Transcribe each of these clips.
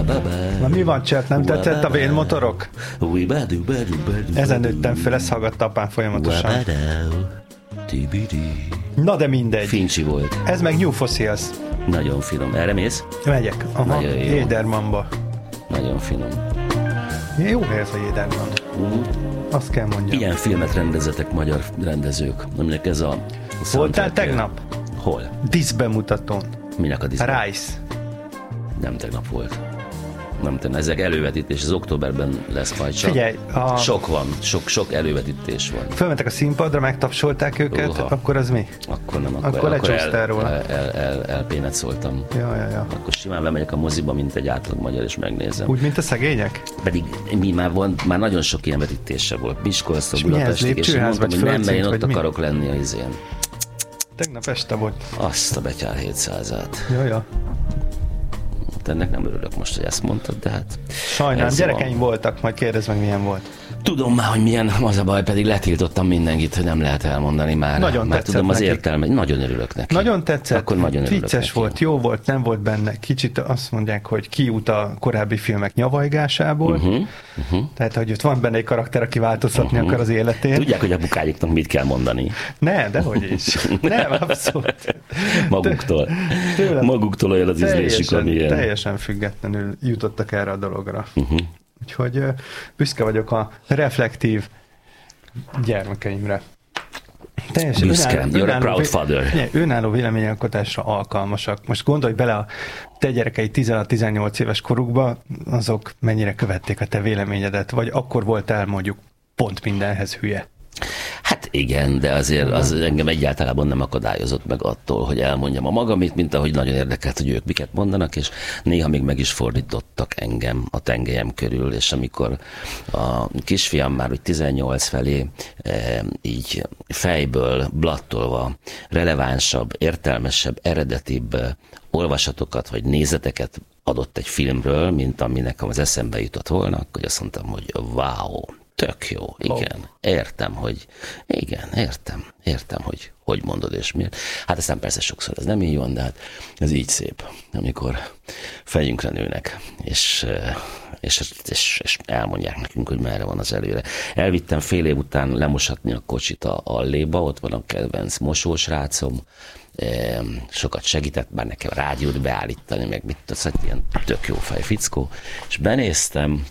Na mi van, Csert? Nem tetszett a vénmotorok? Ezen nőttem fel, ezt hallgatta apám folyamatosan. Na de mindegy. Fincsi volt. Ez meg New Fossils. Nagyon finom. Erre mész? Megyek. Aha, Jédermanba. Nagyon finom. Jó ez a Jéderman. Azt kell mondjam. Ilyen filmet rendezetek magyar rendezők, aminek ez a voltál tegnap? Hol? Díszbemutatón. Minek a díszbemutatón? Rice. Nem tegnap volt. Nem tudom, ezek elővetítés, az októberben lesz majd csak. Figyelj, sok van, sok elővetítés van. Fölmentek a színpadra, megtapsolták őket, akkor az mi? Akkor nem, akkor lecsúsztál róla. Elpénecoltam. Ja. Akkor simán bemegyek a moziba, mint egy átlag magyar, és megnézem. Úgy, mint a szegények? Pedig már nagyon sok ilyen vetítése volt. Miskolctól, Budapestig, és mondtam, hogy nem, mert én ott akarok lenni a izén. Tegnap este volt. Azt a betyár 700-át. Ja. Ennek nem örülök most, hogy ezt mondtad, de hát... Sajnálom, gyerekeim voltak, majd kérdezd meg, milyen volt. Tudom már, hogy milyen, az a baj, pedig letiltottam mindenkit, hogy nem lehet elmondani már. Nagyon már tetszett tudom az nekik. értelme, nagyon örülök neki. Nagyon tetszett, akkor nagyon örülök vicces neki. volt, jó volt, nem volt benne. Kicsit azt mondják, hogy kiút a korábbi filmek nyavajgásából. Tehát, hogy ott van benne egy karakter, aki változtatni akar az életén. Tudják, hogy a bukájuknak mit kell mondani. Ne, dehogy is. Nem, abszolút. Maguktól olyan az ízlésük, amilyen. Teljesen függetlenül jutottak erre a dologra. Úgyhogy büszke vagyok a reflektív gyermekeimre. Teljesen büszke, you're a proud father. Önálló véleményalkotásra alkalmasak. Most gondolj bele, a te gyerekei 16-18 éves korukba, azok mennyire követték a te véleményedet, vagy akkor voltál mondjuk pont mindenhez hülye. Hát igen, de azért az engem egyáltalán nem akadályozott meg attól, hogy elmondjam a magamit, mint ahogy nagyon érdekelt, hogy ők miket mondanak, és néha még meg is fordítottak engem a tengelyem körül, és amikor a kisfiam már úgy 18 felé így fejből blattolva relevánsabb, értelmesebb, eredetibb olvasatokat vagy nézeteket adott egy filmről, mint ami nekem az eszembe jutott volna, akkor azt mondtam, hogy wow, tök jó, igen, értem, hogy mondod és miért. Hát aztán persze sokszor ez nem így van, de hát ez így szép, amikor fejünkre nőnek, és elmondják nekünk, hogy merre van az előre. Elvittem fél év után lemosatni a kocsit a Alléba, ott van a kedvenc mosósrácom, sokat segített már nekem a rádiót beállítani, meg mit tudsz, ilyen tök jó fej fickó, és benéztem,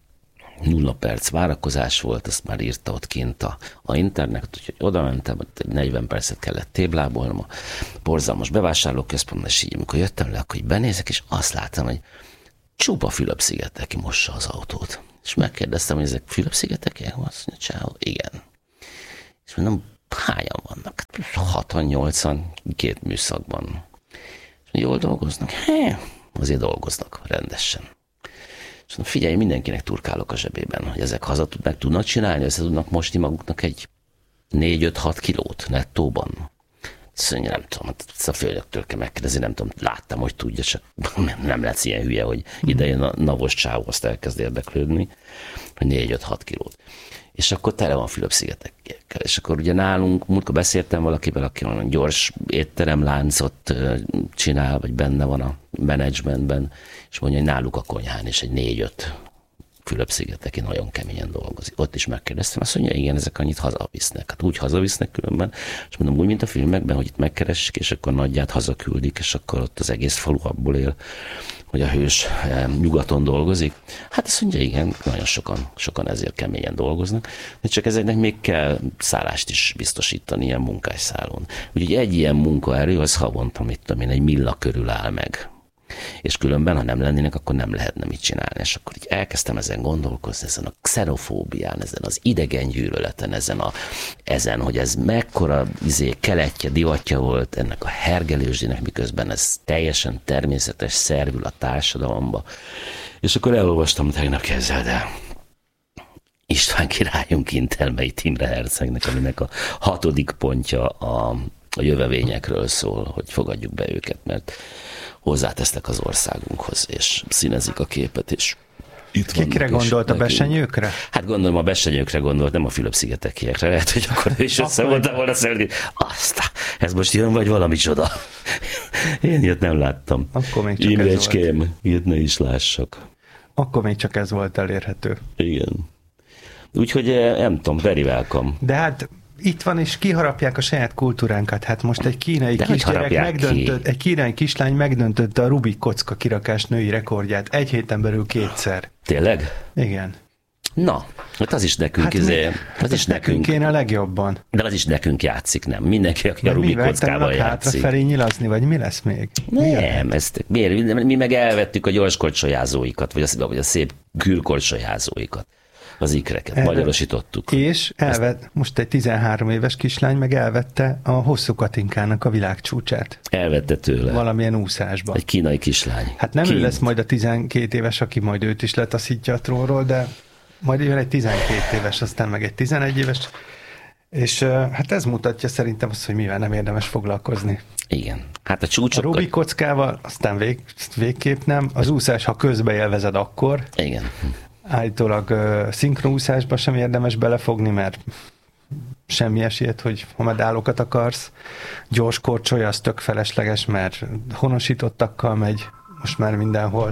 0 perc várakozás volt, azt már írta ott kint a internet, úgyhogy oda mentem, ott egy 40 percet kellett téblábolnom a borzalmas bevásárlóközpontban, és így amikor jöttem le, akkor így benézek, és azt láttam, hogy csupa Fülöp-szigetek mossa az autót. És megkérdeztem, hogy ezek Fülöp-szigetek? Azt mondja, ciao, igen. És mondom, hányan vannak? 60-80, 2 műszakban. És jól dolgoznak? Azért dolgoznak rendesen. És mondom, figyelj, mindenkinek turkálok a zsebében, hogy ezek meg tudnak csinálni, össze tudnak mosni maguknak egy 4-5-6 kilót nettóban. Szóval nem tudom, ezt a főnöktől kell megkérdezni, nem tudom, láttam, hogy tudja, csak nem lesz ilyen hülye, hogy idején a navos csávó azt elkezd érdeklődni, hogy 4-5-6 kilót. És akkor tele van Fülöp-szigetekkel. És akkor ugye nálunk, múltkor beszéltem valakivel, aki olyan gyors étteremláncot csinál, vagy benne van a menedzsmentben, és mondja, hogy náluk a konyhán is egy 4-5 Fülöp-szigeteki nagyon keményen dolgozik. Ott is megkérdeztem, azt mondja, igen, ezek annyit hazavisznek. Hát úgy hazavisznek különben, és mondom, úgy, mint a filmekben, hogy itt megkeresik, és akkor nagyját hazaküldik, és akkor ott az egész falu abból él, hogy a hős nyugaton dolgozik. Hát azt mondja, igen, nagyon sokan ezért keményen dolgoznak, de csak ezeknek még kell szállást is biztosítani ilyen munkásszállón. Úgyhogy egy ilyen munkaerő, az havonta, mit tudom én, 1 milla körül áll meg. És különben, ha nem lennének, akkor nem lehetne mit csinálni. És akkor így elkezdtem ezen gondolkozni, ezen a xenofóbián, ezen az idegen gyűlöleten, ezen, hogy ez mekkora keletje, divatja volt ennek a hergelősdének, miközben ez teljesen természetes szervül a társadalomba. És akkor elolvastam tegnap, képzeld el, István királyunk Intelmei Imre hercegnek, aminek a 6. pontja a jövevényekről szól, hogy fogadjuk be őket, mert hozzátesznek az országunkhoz, és színezik a képet, és Kikre gondolt, a besenyőkre? Hát gondolom a besenyőkre gondolt, nem a Fülöp-szigetekiekre. Lehet, hogy akkor ő is összemondta volna szerint, ez most jön, vagy valami csoda. Én ilyet nem láttam. Akkor még csak Imrecském, ilyet ne is lássak. Akkor még csak ez volt elérhető. Igen. Úgyhogy nem tudom, very welcome. De hát itt van, és kiharapják a saját kultúránkat. Hát most egy kínai egy kínai kislány megdöntötte a Rubik kocka kirakás női rekordját 1 héten belül 2-szer. Tényleg? Igen. Na, hát az is nekünk, az is nekünk kéne a legjobban. De az is nekünk játszik, nem? Mindenki, aki a Rubik kockával játszik. Hátrafelé nyilazni, vagy mi lesz még? Nem, miért? Mi meg elvettük a gyors korcsolyázóikat, vagy a szép gűrkorcsolyázóikat. Az ikreket, magyarosítottuk. És most egy 13 éves kislány meg elvette a hosszú katinkának a világcsúcsát. Elvette tőle. Valamilyen úszásban. Egy kínai kislány. Hát nem ő lesz majd a 12 éves, aki majd őt is letaszítja a trónról, de majd jön egy 12 éves, aztán meg egy 11 éves. És hát ez mutatja szerintem azt, hogy mivel nem érdemes foglalkozni. Igen. Hát a csúcsokkal... A Rubik kockával, aztán végképp nem. Az úszás, ha közbe élvezed, akkor... Igen. Állítólag szinkronúszásba sem érdemes belefogni, mert semmi esélyed, hogy ha medállókat akarsz. Gyors korcsolya, az tök felesleges, mert honosítottakkal megy most már mindenhol.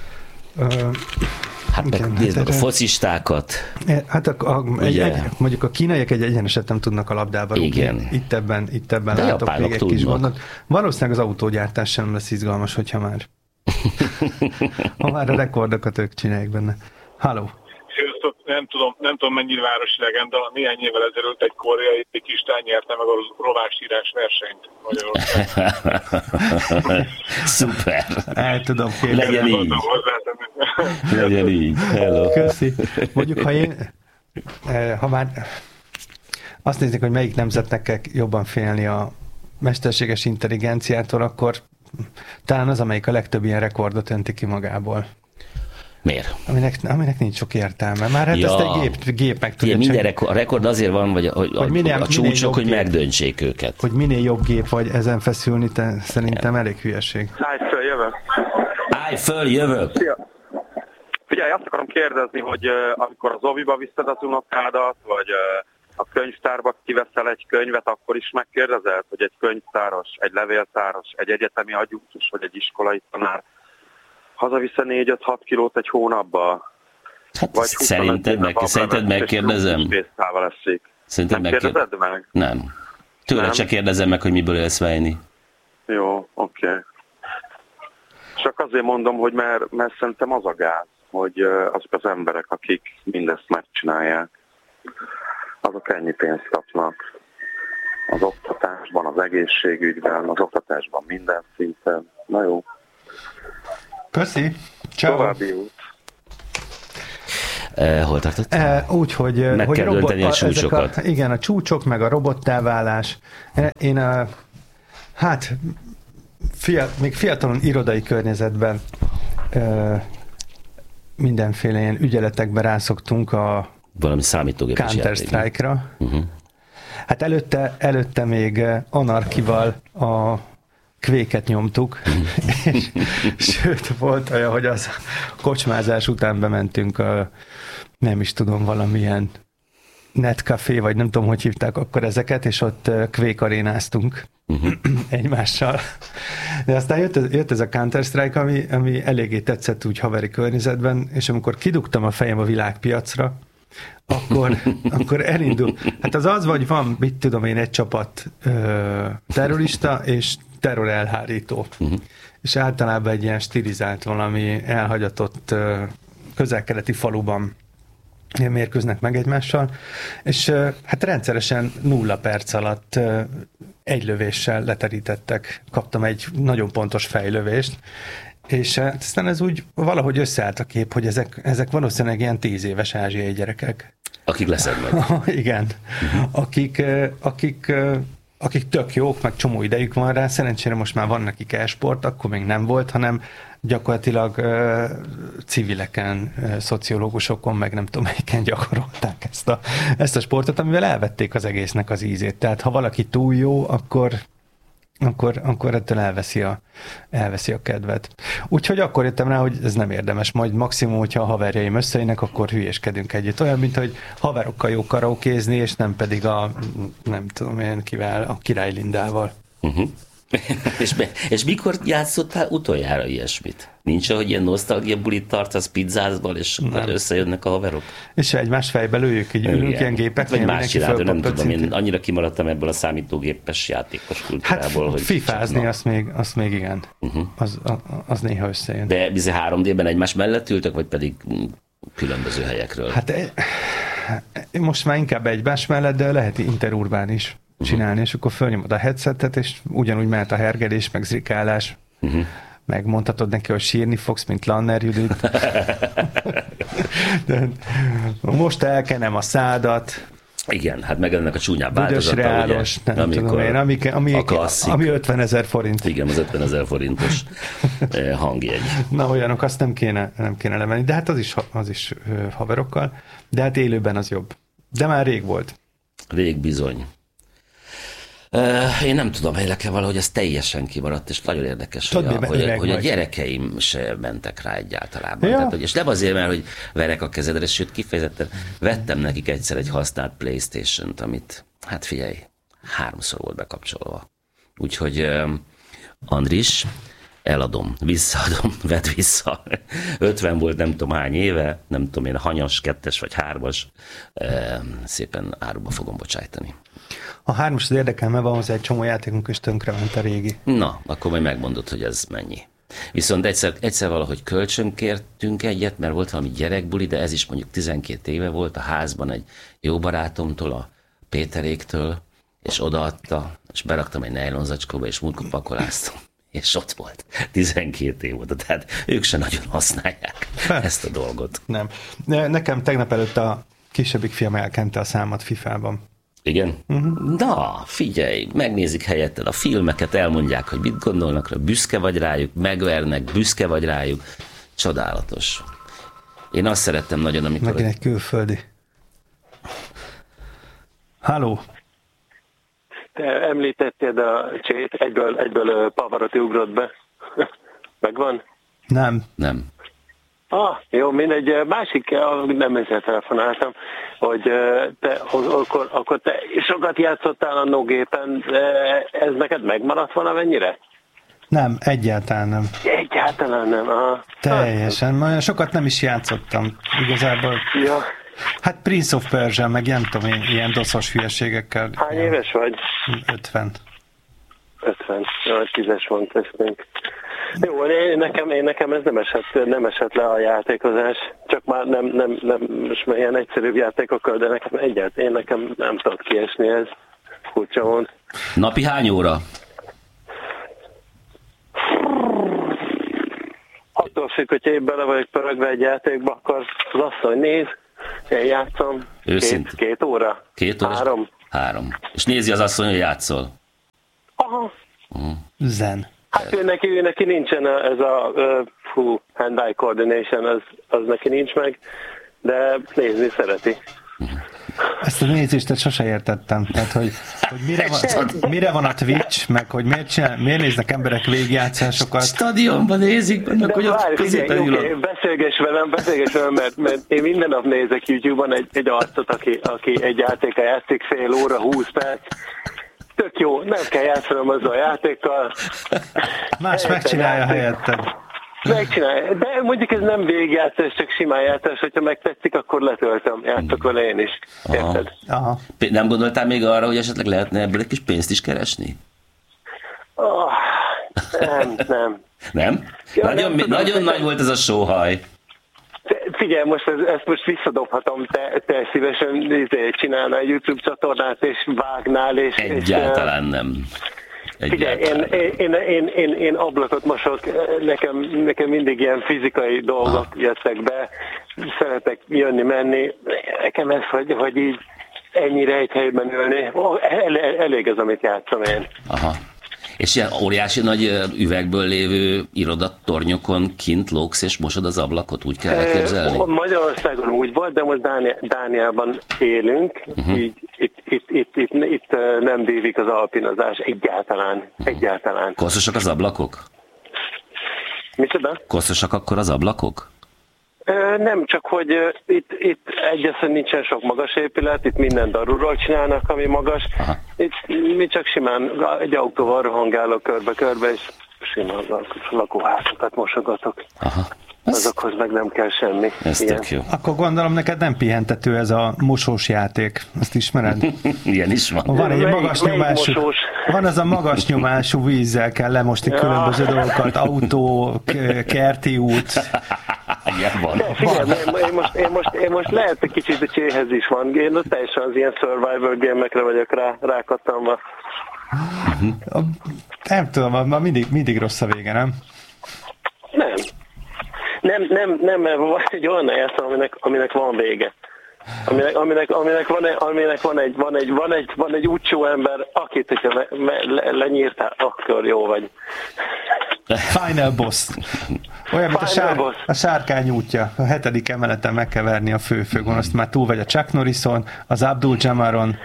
Hát meg nézd meg a focistákat. Hát mondjuk a kínaiak egy egyeneset nem tudnak a labdába rúgni. Igen. Itt ebben látok még egy kis gondot. Valószínűleg az autógyártás sem lesz izgalmas, hogyha már ha már a rekordokat ők csinálják benne. Halló! Nem tudom mennyire városi legenda, néhány évvel ezelőtt egy koreai kislány nyerte meg a rovásírás versenyt Magyarországon. Szuper! El tudom képzelni. Legyen így. Legyen így. Hello. Köszi. Mondjuk, ha már azt nézik, hogy melyik nemzetnek kell jobban félni a mesterséges intelligenciától, akkor talán az, amelyik a legtöbb ilyen rekordot önti ki magából. Miért? Aminek nincs sok értelme. Már hát ezt egy gép meg tudja. Minden a rekord azért van, vagy a csúcsok, hogy megdöntsék őket. Hogy minél jobb gép vagy, ezen feszülni, szerintem elég hülyeség. Állj föl, jövök. Figyelj, azt akarom kérdezni, hogy amikor az oviba viszed az unokádat, vagy a könyvtárba kiveszel egy könyvet, akkor is megkérdezed, hogy egy könyvtáros, egy levéltáros, egy egyetemi adjunktus, vagy egy iskolai tanár hazavisze 4-5-6 kilót egy hónapba? Hát vagy szerinted megkérdezem? Szerinted megkérdezed meg? Nem. Tőle se kérdezem meg, hogy miből élsz vejni. Jó, oké. Csak azért mondom, hogy mert szerintem az a gáz, hogy azok az emberek, akik mindezt megcsinálják, azok ennyi pénzt kapnak az oktatásban, az egészségügyben, az oktatásban minden szinten. Na jó. Köszi. Ciao. További út. Hol tartott? Úgy, hogy meg kell dönteni a csúcsokat. Igen, a csúcsok, meg a robottáválás. Én még fiatalon irodai környezetben mindenféle ilyen ügyeletekben rászoktunk a valami számítógépes Counter-Strike-ra. Hát előtte még Anarchival a Quake-et nyomtuk, és sőt, volt olyan, hogy az kocsmázás után bementünk nem is tudom, valamilyen netcafé, vagy nem tudom, hogy hívták akkor ezeket, és ott Quake arénáztunk egymással. De aztán jött ez a Counter-Strike, ami eléggé tetszett úgy haveri környezetben, és amikor kidugtam a fejem a világpiacra, akkor elindul. Hát az, vagy van, mit tudom én, egy csapat terrorista és terror elhárító. És általában egy ilyen stilizált valami elhagyatott közel-keleti faluban mérkőznek meg egymással, és hát rendszeresen 0 perc alatt egy lövéssel leterítettek. Kaptam egy nagyon pontos fejlövést, és aztán ez úgy valahogy összeállt a kép, hogy ezek valószínűleg ilyen 10 éves ázsiai gyerekek. Akik leszednek. Igen. Akik tök jók, meg csomó idejük van rá, szerencsére most már van nekik e-sport, akkor még nem volt, hanem gyakorlatilag civileken, szociológusokon, meg nem tudom melyiken gyakorolták ezt a sportot, amivel elvették az egésznek az ízét. Tehát ha valaki túl jó, akkor akkor ettől elveszi a kedvet. Úgyhogy akkor jöttem rá, hogy ez nem érdemes. Majd maximum, hogyha a haverjaim összejönnek, akkor hülyéskedünk együtt. Olyan, mint hogy haverokkal jó karaokézni, és nem pedig nem tudom én kivel, a Király Lindával. Uh-huh. és mikor játszottál utoljára ilyesmit? Nincs, hogy ilyen nosztalgia bulit tartasz pizzázból, és összejönnek a haverok? És egymás fejbe lőjük, így ülünk ilyen gépet, vagy más csinálod, nem tudom, én annyira kimaradtam ebből a számítógépes játékos kultúrából, hát, hogy... fifázni, azt még igen. Az néha összejön. De bizony 3D-ben egymás mellett ültök, vagy pedig különböző helyekről? Hát most már inkább egymás mellett, de lehet interurbán is csinálni, és akkor fölnyomod a headsetet, és ugyanúgy mehet a hergelés, meg zrikálás, meg mondhatod neki, hogy sírni fogsz, mint Lanner Judit. De most elkenem a szádat. Igen, hát meg ennek a csúnyább változata, reálos, ugye, amikor ami 50 000 forint. Igen, az 50 000 forintos hangjegy. Na, olyanok, azt nem kéne lemenni, de hát az is haverokkal, de hát élőben az jobb. De már rég volt. Rég bizony. Én nem tudom, nekem valahogy ez teljesen kimaradt, és nagyon érdekes, hogy a gyerekeim se mentek rá egyáltalában. Ja. Tehát, és nem azért, mert hogy verek a kezedre, sőt kifejezetten vettem nekik egyszer egy használt PlayStation-t, amit, hát figyelj, 3-szor volt bekapcsolva. Úgyhogy Andris, eladom, visszaadom, vedd vissza. 50 volt nem tudom hány éve, nem tudom én, hanyas, 2-es vagy 3-as, szépen áruba fogom bocsájtani. A 3-as az érdekel, mert van hozzá egy csomó játékunk, és tönkrement a régi. Na, akkor majd megmondod, hogy ez mennyi. Viszont egyszer valahogy kölcsönkértünk egyet, mert volt valami gyerekbuli, de ez is mondjuk 12 éve volt a házban egy jó barátomtól, a Péteréktől, és odaadta, és beraktam egy nejlonzacskóba, és múltkor pakoláztam. És ott volt. 12 év volt. Tehát ők se nagyon használják ezt a dolgot. Nem. Nekem tegnap előtt a kisebbik fiam elkente a számat FIFA-ban. Igen? Na, figyelj, megnézik helyetted a filmeket, elmondják, hogy mit gondolnak rá, büszke vagy rájuk, megvernek, büszke vagy rájuk. Csodálatos. Én azt szerettem nagyon, amikor... Megint egy külföldi. Halló! Te említetted a Csét, egyből Pavarotti ugrott be. Megvan? Nem. Jó, mindegy, másik, nem ezzel telefonáltam, hogy te akkor te sokat játszottál a gépen, ez neked megmaradt valamennyire? Nem, egyáltalán nem. Egyáltalán nem, Teljesen, olyan sokat nem is játszottam, igazából. Ja. Hát Prince of Persia, meg nem tudom én, ilyen doszos hülyeségekkel. Hány éves vagy? 50. 50, 10-es van tesztünk. Jó, nekem ez nem esett le a játékozás, csak már nem most már ilyen egyszerűbb játékokkal, de nekem nem tudott kiesni ez, furcsa volt. Napi hány óra? Attól függ, hogyha én bele vagyok pörögve egy játékba, akkor az asszony néz, én játszom. Két óra? 2 óra? 3. És nézi az asszony, hogy játszol? Aha. Zen. Hát ő neki nincsen ez a hand-eye coordination, az neki nincs meg, de nézni szereti. Ezt a nézést sose értettem. Tehát, hogy mire van a Twitch, meg hogy miért néznek emberek végigjátszásokat. Stadionban nézik, annak, hogy ott középen ülök. Beszélgess velem, mert én minden nap nézek YouTube-on egy arcot, aki egy játéka játszik fél óra, 20 perc. Tök jó, nem kell játszanom azzal a játékkal. Más megcsinálja helyetted. Megcsinálja, de mondjuk ez nem végigjátszás, csak simán játszás, hogyha megtetszik, akkor letöltöm, játszok vele én is. Érted? Aha. Nem gondoltál még arra, hogy esetleg lehetne ebből egy kis pénzt is keresni? Nem. Nem? Ja, nagyon nagy volt ez a sóhaj. Figyelj, ezt most visszadobhatom, te szívesen csinálnál YouTube csatornát, és vágnál, és... Egyáltalán nem. Figyelj, én ablakot mosok, nekem mindig ilyen fizikai dolgok jöttek be, szeretek jönni-menni, nekem ez, hogy így ennyire egy helyben ülni, elég az, amit játszom én. Aha. És ilyen óriási nagy üvegből lévő irodatornyokon kint lógsz és mosod az ablakot, úgy kell elképzelni? Magyarországon úgy volt, de most Dániában élünk, így itt nem dívik az alpinozás egyáltalán. Koszosak az ablakok? Micsoda? Koszosak akkor az ablakok? Nem, csak hogy itt egyszerűen nincsen sok magas épület, itt minden darúról csinálnak, ami magas. Aha. Itt mi csak simán egy autóval rohangálok körbe-körbe, és simán lakóházakat mosogatok. Aha. Azokhoz meg nem kell semmi. Ez tök jó. Akkor gondolom neked nem pihentető ez a mosós játék. Azt ismered? Ilyen is van. Van egy magas nyomású. Van az a magas nyomású vízzel kell lemosni különböző dolgokat. Autó, kerti út. Igen, van. Figyelj, én most lehet, hogy kicsit a cséhez is van. Én teljesen az ilyen survival game-ekre vagyok rákattanva. Nem tudom, ma mindig rossz a vége, nem? Nem, mert van egy olyan játszom, aminek van vége. Aminek van egy útcsó ember, akit, hogyha lenyírtál, akkor jó vagy. Final boss. Olyan, mint a sárkány útja. A 7. emeleten meg kell verni a főgonoszt. Már túl vagy a Chuck Norrison, az Abdul Jamaron.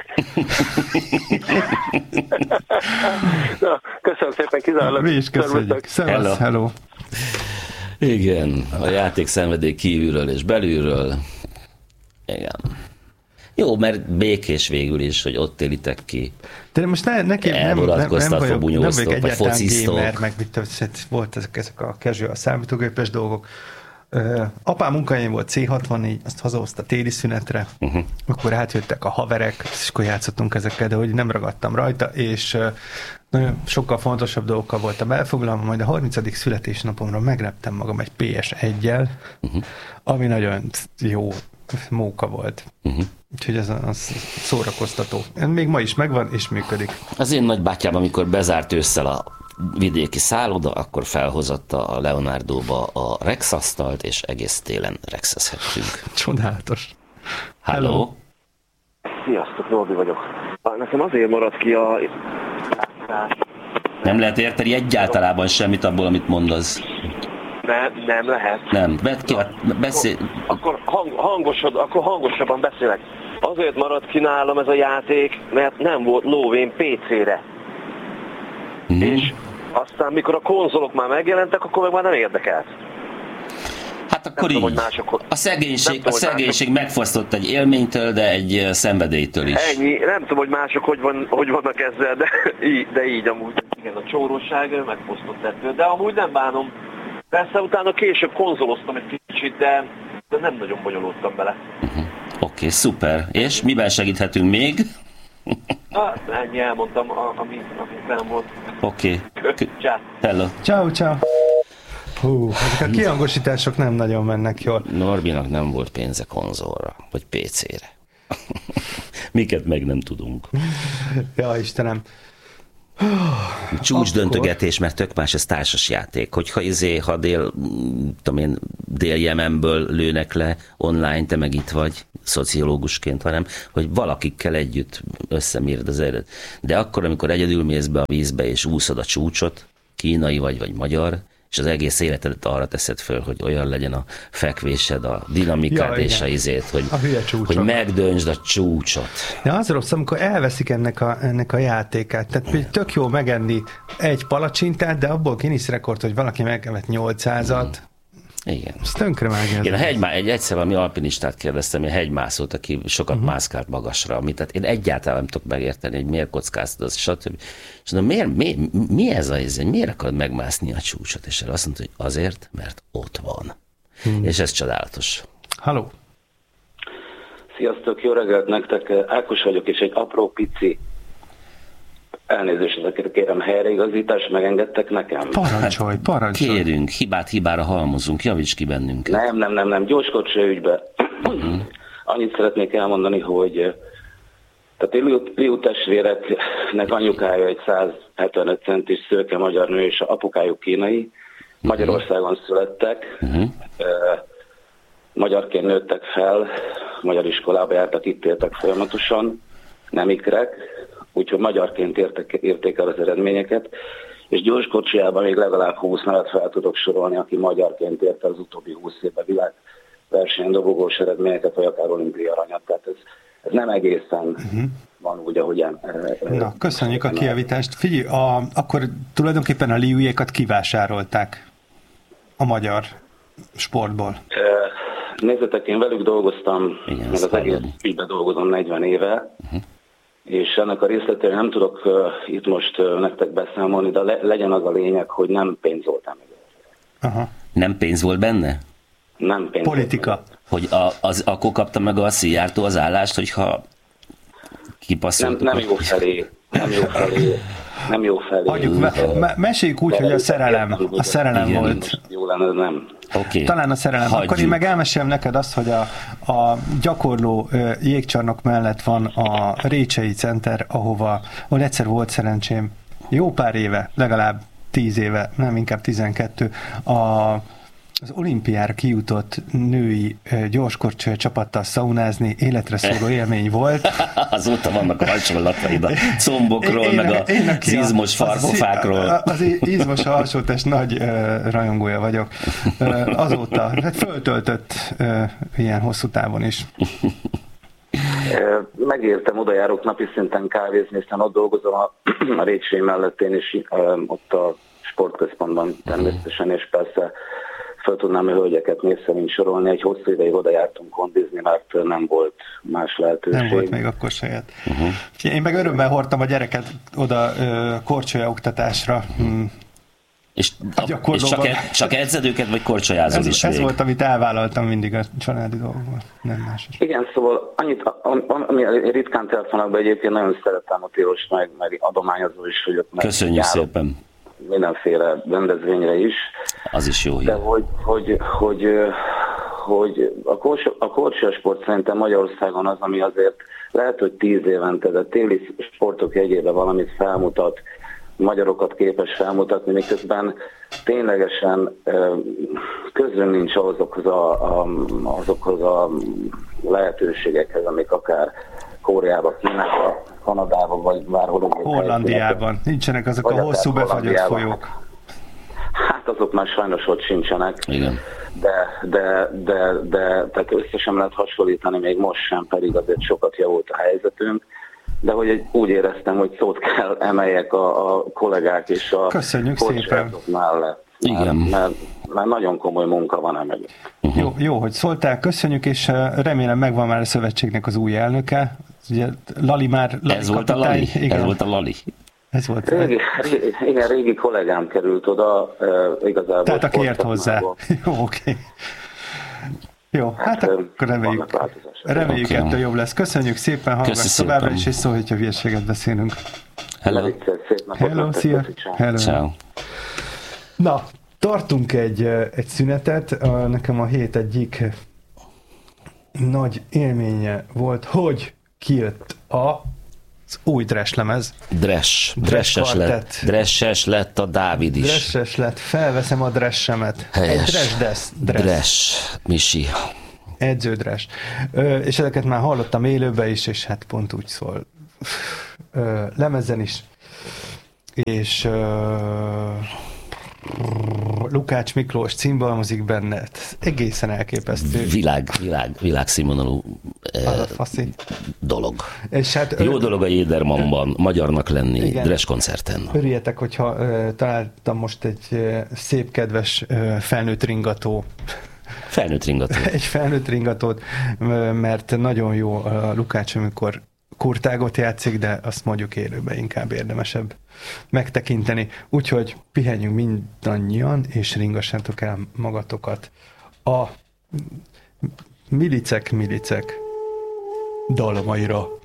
Na, köszönöm szépen, kizárólag. Mi is köszönjük. Hello. Igen, a játék szenvedély kívülről és belülről. Igen. Jó, mert békés végül is, hogy ott élitek ki. De most nem vagyok egyáltalán gamer, meg volt ezek a casual számítógépes dolgok. Apám munkahelyén volt C64, azt hazahozta téli szünetre, akkor átjöttek a haverek, és akkor játszottunk ezekkel, de hogy nem ragadtam rajta, és nagyon sokkal fontosabb dolgokkal voltam elfoglalva, majd a 30. születésnapomra megleptem magam egy PS1-jel, ami nagyon jó móka volt. Úgyhogy ez az szórakoztató. Még ma is megvan, és működik. Az én nagybátyám, amikor bezárt ősszel a vidéki szálloda, akkor felhozott a Leonardóba a Rex-asztalt, és egész télen rexezhettünk. Csodálatos. Hello. Sziasztok, Norbi vagyok. Nekem azért maradt ki a... Nem lehet érteni egyáltalában semmit abból, amit mondasz. Nem lehet. Nem, vedd ki, beszél... Akkor hangosabban beszélek. Azért maradt ki nálam ez a játék, mert nem volt lóvén PC-re. És aztán, mikor a konzolok már megjelentek, akkor meg már nem érdekelt. Hát akkor így. A szegénység megfosztott egy élménytől, de egy szenvedélytől is. Ennyi. Nem tudom, hogy mások hogy vannak ezzel, de így amúgy. Igen, a csórosság megfosztott ettől, de amúgy nem bánom. Persze utána később konzoloztam egy kicsit, de nem nagyon bonyolultam bele. Oké, szuper. És miben segíthetünk még? Ennyi elmondtam, ami nem volt. Oké. Ciao. Hello. Ciao. Ezek a kihangosítások nem nagyon mennek jól. Norbinak nem volt pénze konzolra, vagy PC-re. Miket meg nem tudunk. Ja, Istenem. Csúcsdöntögetés, mert tök más, ez társas játék. Hogyha ha Dél-Jemenből lőnek le online, te meg itt vagy szociológusként, hanem hogy valakikkel együtt összemérd az eredet. De akkor, amikor egyedül mész be a vízbe és úszod a csúcsot, kínai vagy magyar, és az egész életedet arra teszed föl, hogy olyan legyen a fekvésed, a dinamikát és a izét, hogy megdöntsd a csúcsot. De az rossz, amikor elveszik ennek a játékát. Tehát tök jó megenni egy palacsintát, de abból Guinness rekord, hogy valaki megevett 800-at. Igen. Ez tönkre vágja. Egyszer valami alpinistát kérdeztem, egy hegymászót, aki sokat mászkált magasra, tehát én egyáltalán nem tudok megérteni, hogy miért kockáztad az, stb. És mondom, mi ez a izé? Miért akarod megmászni a csúcsot? És azt mondta, hogy azért, mert ott van. És ez csodálatos. Halló! Sziasztok, jó reggelt nektek! Ákos vagyok, és egy apró pici elnézést, ezeket kérem, helyreigazítást megengedtek nekem? Parancsolj! Kérünk, hibára halmozunk, javíts ki bennünket. Nem, gyorskocsi ügybe. Annyit szeretnék elmondani, hogy tehát Liu testvéreknek anyukája egy 175 centis szőke magyar nő, és apukájuk kínai. Magyarországon születtek, magyarként nőttek fel, magyar iskolába jártak, itt éltek folyamatosan, nem ikrek, úgyhogy magyarként érték el az eredményeket, és gyorskocsijában még legalább 20 nevet fel tudok sorolni, aki magyarként érte az utóbbi 20 évben világversenyen dobogós eredményeket, vagy akár olimpia aranyat. Tehát nem egészen van úgy, ahogyan... Na, köszönjük a kijavítást. Figyelj, akkor tulajdonképpen a Liujékat kivásárolták a magyar sportból. Nézzetek, én velük dolgoztam, igen, meg az egész ügyben dolgozom 40 éve, és ennek a részletére nem tudok itt most nektek beszámolni, de legyen az a lényeg, hogy nem pénz volt Aha. Nem pénz volt benne? Nem pénz. Politika. Hogy akkor kapta meg a Szijjártó az állást, hogyha kipasszoltuk? Nem jó felé. Nem jó felé. Hagyjuk, meséljük úgy, hogy a szerelem igen, volt. Jó lenne, nem. Okay. Talán a szerelem. Hagyjuk. Akkor én meg elmesélem neked azt, hogy a gyakorló jégcsarnok mellett van a Récsei Center, ahol egyszer volt szerencsém, jó pár éve, legalább 10 éve, nem inkább 12, az olimpiára kijutott női gyorskorcsolya csapattal szaunázni, életre szóló élmény volt. Azóta vannak a hasonlataid a combokról, meg az izmos farkofákról. Az izmos alsótest nagy rajongója vagyok. Azóta föltöltött ilyen hosszú távon is. Megértem, oda járok napi szinten kávézni, hiszen ott dolgozom a Récsei mellett én is, ott a sportközpontban természetesen, és persze fel tudnám a hölgyeket név szerint sorolni. Egy hosszú ideig oda jártunk kondizni, mert nem volt más lehetőség. Nem volt még akkor saját. Én meg örömmel hordtam a gyereket oda korcsolya oktatásra. És csak edzed őket, vagy korcsolyázol is ez volt, amit elvállaltam mindig a családi dolgokból. Nem más. Igen, szóval annyit, ami ritkán telefonálok be, egyébként nagyon szeretem a Tilos, meg adományozó is, hogy ott köszönjük szépen. Mindenféle rendezvényre is. Az is jó hír. De hogy a korcsolyasport szerintem Magyarországon az, ami azért lehet, hogy 10 évente, de téli sportok jegyében valamit felmutat, magyarokat képes felmutatni, miközben ténylegesen közön nincs azokhoz a lehetőségekhez, amik akár Koreába, Kínába, Kanadába, vagy bárhol. Hollandiában. Nincsenek azok a hosszú befagyott folyók. Hát azok már sajnos ott sincsenek. Igen. De tehát össze sem lehet hasonlítani, még most sem, pedig azért sokat javult a helyzetünk. De hogy úgy éreztem, hogy szót kell emeljek a kollégák és a köszönjük szépen mellett. Igen. Mert nagyon komoly munka van emögött. Jó, hogy szóltál, köszönjük, és remélem megvan már a szövetségnek az új elnöke. Ugye Lali már... Ez volt a Lali? Igen. Ez volt a Lali. Ez volt. Régi kollégám került oda, igazából. Tehát aki ért hozzá. Jó, oké. Jó, hát akkor reméljük okay. Ettől jobb lesz. Köszönjük szépen, hallgass továbbra is, és szó, hogyha hülyeséget beszélünk. Hello, szia. Hello. Ciao. Na, tartunk egy szünetet. Nekem a hét egyik nagy élménye volt, hogy kijött az új Dresch lemez. Dresses lett a Dávid is. Dresses lett, felveszem a Dressemet. Helyes. Dresch, Misi. Edző Dresch. És ezeket már hallottam élőben is, és hát pont úgy szól lemezen is. És Lukács Miklós cimbalmozik benne. Egészen elképesztő. Világszínvonalú dolog. És hát jó dolog a Jédermanban magyarnak lenni Dresch koncerten. Örüljetek, hogyha találtam most egy szép, kedves felnőtt ringató. Egy felnőtt ringatót, mert nagyon jó a Lukács, amikor kurtágot játszik, de azt mondjuk élőben inkább érdemesebb megtekinteni. Úgyhogy pihenjünk mindannyian, és ringassátok el magatokat a milicek dalomaira.